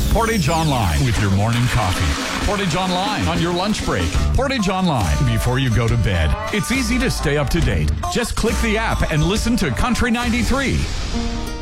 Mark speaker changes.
Speaker 1: Portage Online with your morning coffee. Portage Online on your lunch break. Portage Online before you go to bed. It's easy to stay up to date. Just click the app and listen to Country 93.